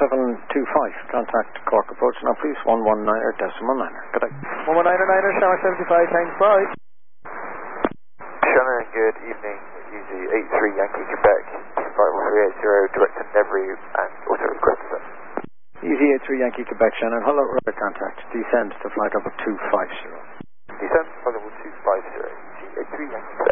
725, contact Cork approach now please, 119er decimal 9er. Good day. 119er, Tower 75, thanks, bye. Shannon, good evening. Easy 83 Yankee Quebec, 51380, direct to Nevry and auto request sir. Easy 83 Yankee Quebec, Shannon. Hello, radar contact. Descend to flight level 250. Descend, flight level 250, Easy 83 Yankee Quebec.